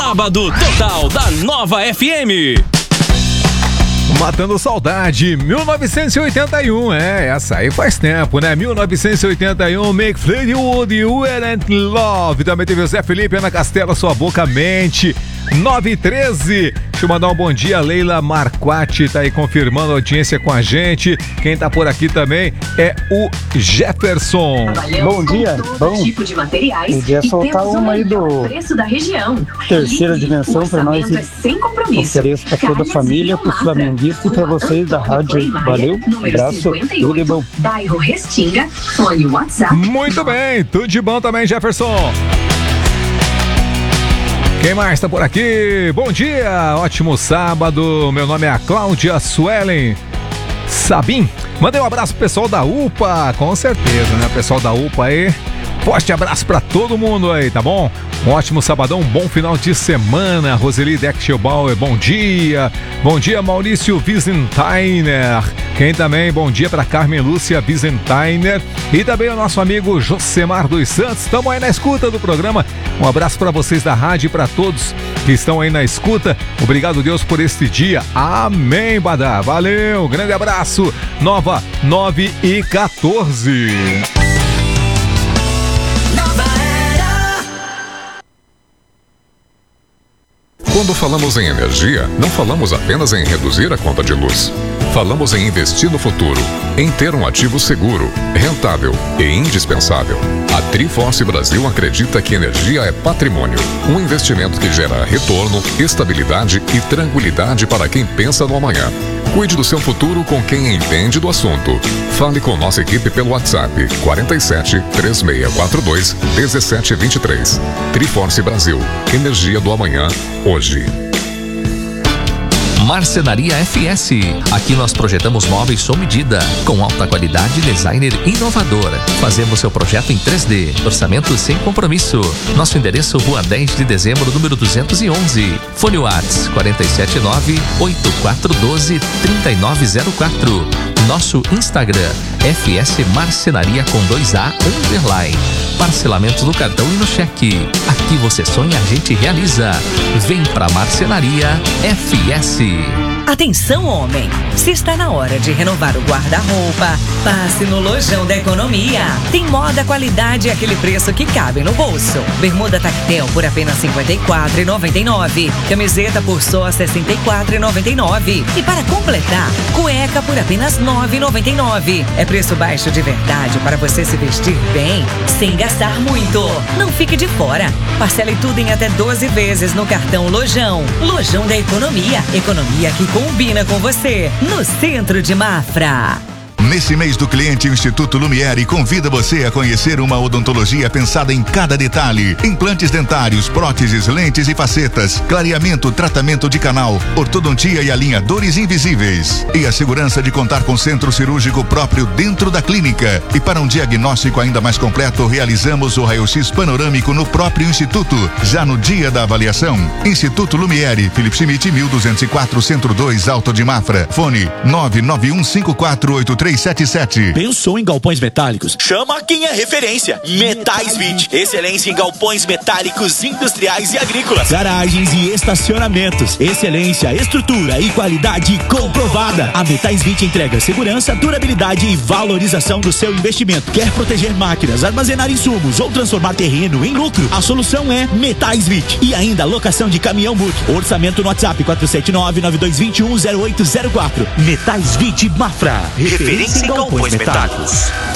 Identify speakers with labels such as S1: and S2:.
S1: Sábado Total da Nova FM.
S2: Matando Saudade, 1981, essa aí faz tempo, né? 1981, Make Fleetwood, You Ain't Love. Também teve o Zé Felipe, Ana Castela, Sua Boca Mente, 9h13. Deixa eu mandar um bom dia, Leila Marquati tá aí confirmando a audiência com a gente. Quem tá por aqui também é o Jefferson.
S3: Bom dia, bom.
S4: Tipo de materiais,
S3: podia soltar uma aí do
S4: preço da região.
S3: Terceira Dimensão para nós.
S4: Sem compromisso.
S3: Ofereço para toda a família, para os flamenguistas e para vocês da rádio. Valeu, abraço, tudo de bom.
S4: Bairro Restinga, fone WhatsApp.
S2: Muito bem, tudo de bom também, Jefferson. Quem mais tá por aqui? Bom dia, ótimo sábado. Meu nome é a Cláudia Suelen Sabim. Mandei um abraço pro pessoal da UPA, com certeza, né? Pessoal da UPA aí. Forte abraço pra todo mundo aí, tá bom? Um ótimo sabadão, um bom final de semana. Roseli Dexelbauer, bom dia. Bom dia, Maurício Wiesenthiner. Quem também? Bom dia pra Carmen Lúcia Wiesenthiner. E também o nosso amigo Josemar dos Santos. Estamos aí na escuta do programa. Um abraço pra vocês da rádio e pra todos que estão aí na escuta. Obrigado, Deus, por este dia. Amém, Badá. Valeu, grande abraço. Nova 9h14.
S5: Quando falamos em energia, não falamos apenas em reduzir a conta de luz. Falamos em investir no futuro, em ter um ativo seguro, rentável e indispensável. A Triforce Brasil acredita que energia é patrimônio, um investimento que gera retorno, estabilidade e tranquilidade para quem pensa no amanhã. Cuide do seu futuro com quem entende do assunto. Fale com nossa equipe pelo WhatsApp 47 3642 1723. Triforce Brasil. Energia do amanhã, hoje.
S6: Marcenaria FS. Aqui nós projetamos móveis sob medida, com alta qualidade e designer inovador. Fazemos seu projeto em 3D, orçamento sem compromisso. Nosso endereço, Rua 10 de Dezembro, número 211. Fone Whats 479-8412-3904. Nosso Instagram, FS Marcenaria com 2A _. Parcelamentos no cartão e no cheque. Aqui você sonha, a gente realiza. Vem pra Marcenaria FS.
S7: Atenção, homem! Se está na hora de renovar o guarda-roupa, passe no Lojão da Economia. Tem moda, qualidade e aquele preço que cabe no bolso. Bermuda tactel por apenas R$ 54,99. Camiseta por só R$ 64,99. E para completar, cueca por apenas R$ 9,99. É preço baixo de verdade para você se vestir bem, sem gastar muito. Não fique de fora. Parcele tudo em até 12 vezes no cartão Lojão. Lojão da Economia. Economia que combina com você, no centro de Mafra.
S8: Nesse mês do cliente, o Instituto Lumiere convida você a conhecer uma odontologia pensada em cada detalhe. Implantes dentários, próteses, lentes e facetas, clareamento, tratamento de canal, ortodontia e alinhadores invisíveis. E a segurança de contar com centro cirúrgico próprio dentro da clínica. E para um diagnóstico ainda mais completo, realizamos o raio-x panorâmico no próprio Instituto, já no dia da avaliação. Instituto Lumiere, Felipe Schmidt, 1204, Centro 2, Alto de Mafra. Fone 991548377.
S9: Pensou em galpões metálicos? Chama quem é referência. Metais Vit. Excelência em galpões metálicos industriais e agrícolas. Garagens e estacionamentos. Excelência, estrutura e qualidade comprovada. A Metais Vit entrega segurança, durabilidade e valorização do seu investimento. Quer proteger máquinas, armazenar insumos ou transformar terreno em lucro? A solução é Metais Vit. E ainda locação de caminhão book. Orçamento no WhatsApp 479-9221-0804. Metais Vit Mafra. Referência em galpões metálicos.